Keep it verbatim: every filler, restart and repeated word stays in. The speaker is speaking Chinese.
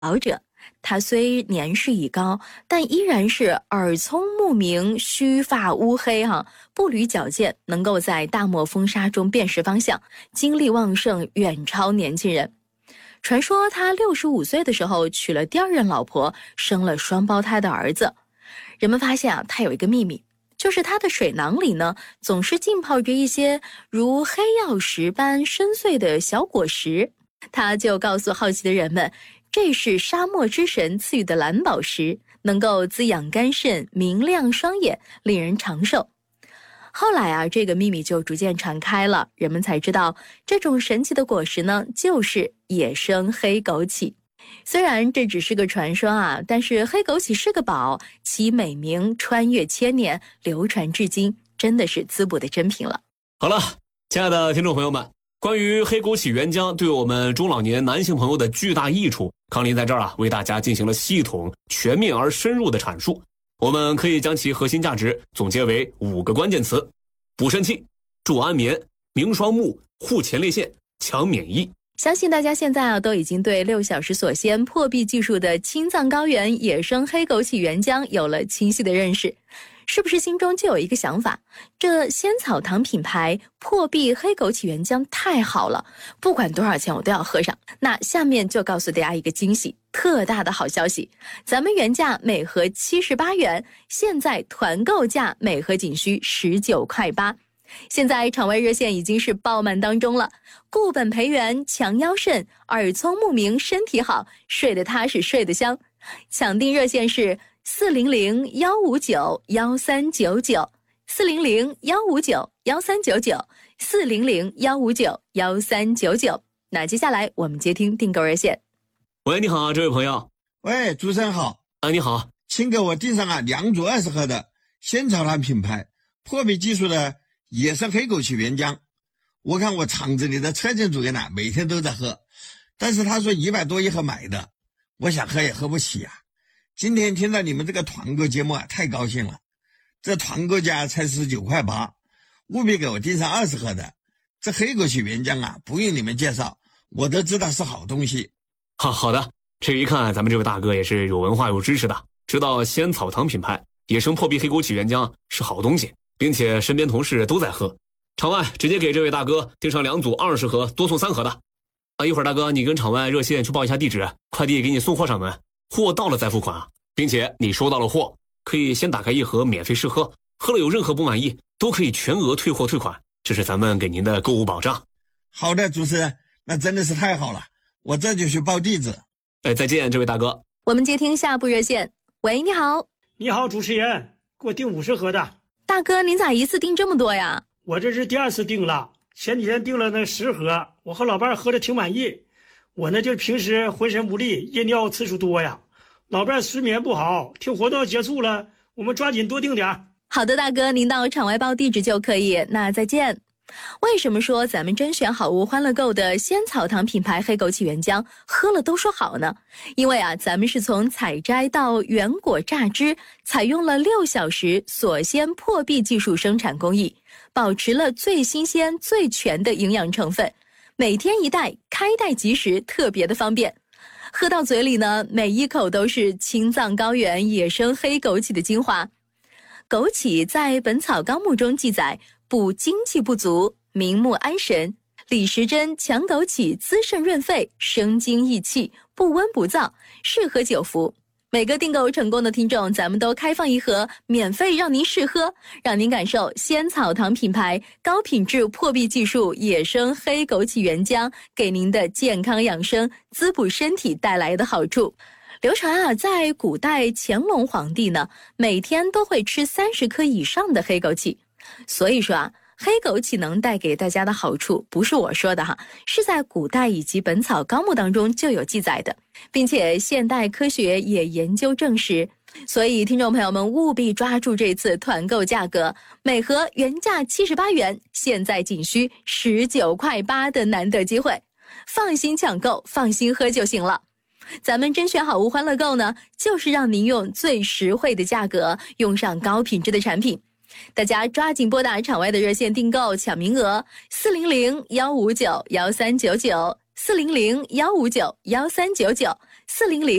老者，他虽年事已高，但依然是耳聪目明、须发乌黑哈、啊，步履矫健，能够在大漠风沙中辨识方向，精力旺盛，远超年轻人。传说他六十五岁的时候娶了第二任老婆，生了双胞胎的儿子。人们发现啊，他有一个秘密，就是他的水囊里呢，总是浸泡着一些如黑曜石般深邃的小果实。他就告诉好奇的人们，这是沙漠之神赐予的蓝宝石，能够滋养肝肾，明亮双眼，令人长寿。后来啊，这个秘密就逐渐传开了，人们才知道这种神奇的果实呢，就是野生黑枸杞。虽然这只是个传说啊，但是黑枸杞是个宝，其美名穿越千年，流传至今，真的是滋补的珍品了。 好了，亲爱的听众朋友们，关于黑枸杞原浆对我们中老年男性朋友的巨大益处，康林在这儿啊为大家进行了系统、全面而深入的阐述。我们可以将其核心价值总结为五个关键词：补肾气、助安眠、明双目、护前列腺、强免疫。 相信大家现在啊都已经对六小时锁鲜破壁技术的青藏高原野生黑枸杞原浆有了清晰的认识，是不是心中就有一个想法，这仙草堂品牌破壁黑枸杞原浆太好了，不管多少钱我都要喝上。那下面就告诉大家一个惊喜，特大的好消息，咱们原价每盒七十八元，现在团购价每盒仅需十九块八。现在场外热线已经是爆满当中了，固本培元，强腰肾，耳聪目明，身体好，睡得踏实，睡得香。抢订热线是四零零幺五九幺三九九，四零零幺五九幺三九九，四零零幺五九幺三九九。那接下来我们接听订购热线。 喂，你好，这位朋友。 喂，主持人好。 啊，你好， 请给我订上啊两组二十盒的仙草堂品牌破壁技术的野生黑枸杞原浆。我看我厂子里的车间主任呢，每天都在喝，但是他说一百多一盒买的，我想喝也喝不起啊。今天听到你们这个团购节目啊，太高兴了。这团购价才十九块八，务必给我订上二十盒的。这黑枸杞原浆啊，不用你们介绍，我都知道是好东西。 好好的，这一看咱们这位大哥也是有文化有知识的，知道仙草堂品牌野生破壁黑枸杞原浆是好东西，并且身边同事都在喝。场外直接给这位大哥订上两组二十盒，多送三盒的。啊，一会儿大哥你跟场外热线去报一下地址，快递给你送货上门，货到了再付款啊。并且你收到了货，可以先打开一盒免费试喝，喝了有任何不满意都可以全额退货退款，这是咱们给您的购物保障。 好的，主持人，那真的是太好了，我这就去报地址。 哎，再见，这位大哥。 我们接听下部热线。喂，你好。 你好，主持人，给我订五十盒的。 大哥，您咋一次订这么多呀？ 我这是第二次订了，前几天订了那十盒，我和老伴喝的挺满意。我呢就平时浑身无力，夜尿次数多呀，老伴睡眠不好，听活动结束了，我们抓紧多订点。 好的，大哥，您到场外报地址就可以。那再见。为什么说咱们甄选好物欢乐购的仙草堂品牌黑枸杞原浆喝了都说好呢？因为啊，咱们是从采摘到原果榨汁，采用了六小时锁鲜破壁技术生产工艺，保持了最新鲜最全的营养成分，每天一袋，开袋即食，特别的方便。喝到嘴里呢，每一口都是青藏高原野生黑枸杞的精华。枸杞在《本草纲目》中记载，补精气不足，明目安神。李时珍强枸杞滋肾润肺，生津益气，不温不燥，适合久服。每个订购成功的听众，咱们都开放一盒免费让您试喝，让您感受仙草堂品牌高品质破壁技术野生黑枸杞原浆给您的健康养生、滋补身体带来的好处。流传啊，在古代乾隆皇帝呢，每天都会吃三十颗以上的黑枸杞。所以说啊，黑枸杞能带给大家的好处，不是我说的哈，是在古代以及《本草纲目》当中就有记载的，并且现代科学也研究证实。所以听众朋友们务必抓住这次团购价格，每盒原价七十八元，现在仅需十九块八的难得机会，放心抢购，放心喝就行了。咱们甄选好物欢乐购呢，就是让您用最实惠的价格用上高品质的产品。大家抓紧拨打场外的热线订购抢名额，四零零幺五九幺三九九，四零零幺五九幺三九九， 四零零。